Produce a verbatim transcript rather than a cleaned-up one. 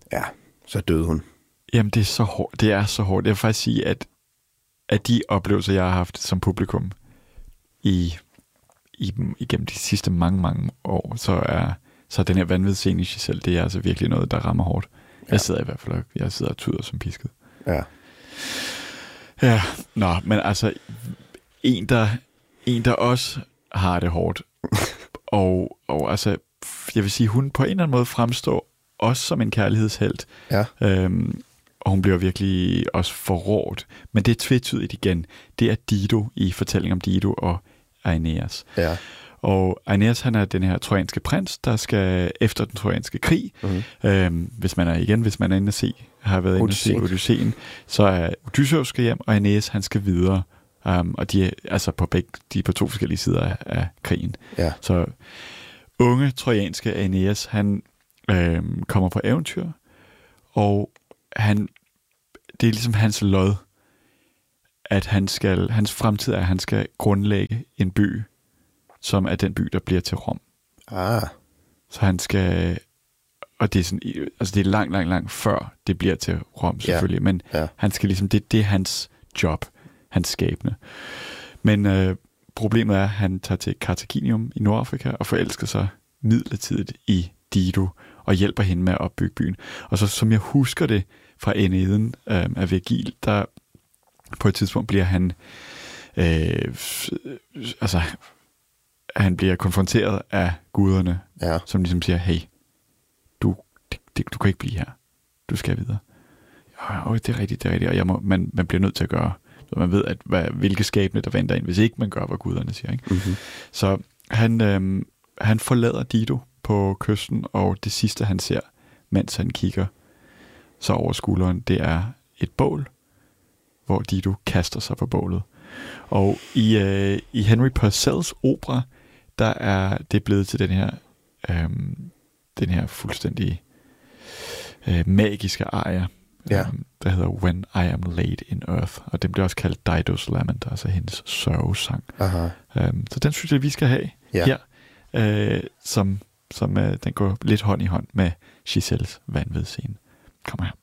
Ja, så døde hun. Jamen, det er så hårdt. Det er så hårdt. Jeg vil faktisk sige, at, at de oplevelser, jeg har haft som publikum i, i igennem de sidste mange, mange år, så er, så er den her vanvidsscene i Giselle, det er altså virkelig noget, der rammer hårdt. Ja. Jeg sidder i hvert fald, jeg sidder og tuder som pisket. Ja. Ja, nå, men altså, en der, en, der også har det hårdt, og, og altså, jeg vil sige, hun på en eller anden måde fremstår også som en kærlighedshelt. Ja. Øhm, og hun bliver virkelig også forrådt. Men det er tvetydigt igen. Det er Dido i fortællingen om Dido og Aeneas. Ja. Og Aeneas, han er den her trojanske prins, der skal efter den trojanske krig, mm-hmm. øhm, hvis man er igen, hvis man er inde at se, har været inde at se Odysseen, så er Odysseus skal hjem, og Aeneas, han skal videre. Um, og de er altså på begge, de er på to forskellige sider af, af krigen. Ja. Så unge trojanske Aeneas, han øhm, kommer på eventyr, og han, det er ligesom hans lod, at han skal, hans fremtid er, at han skal grundlægge en by, som er den by, der bliver til Rom. Ah. Så han skal, og det er sådan, altså det er langt, langt, langt før det bliver til Rom selvfølgelig, ja. Men ja. han skal ligesom, det, det er hans job, hans skæbne. Men øh, problemet er, at han tager til Carthaginium i Nordafrika og forelsker sig midlertidigt i Dido og hjælper hende med at opbygge byen. Og så som jeg husker det fra Æneiden øh, af Virgil, der på et tidspunkt bliver han øh, altså han bliver konfronteret af guderne, ja. Som ligesom siger, hey, du, det, det, du kan ikke blive her. Du skal videre. Ja, det er rigtigt, det er rigtigt, og jeg må, man, man bliver nødt til at gøre, så man ved, at hvad, hvilke skæbne, der venter ind, hvis ikke man gør, hvad guderne siger. Ikke? Mm-hmm. Så han, øh, han forlader Dido på kysten, og det sidste, han ser, mens han kigger så over skulderen, det er et bål, hvor Dido kaster sig på bålet. Og i, øh, i Henry Purcells opera, der er det blevet til den her, øh, den her fuldstændig øh, magiske arie, ja. øh, der hedder When I Am Laid in Earth, og den bliver også kaldt Dido's Lament, altså hendes sørgesang. Øh, så den synes jeg, vi skal have ja. her, øh, som, som øh, den går lidt hånd i hånd med Giselles vanvidsscene. Kom her.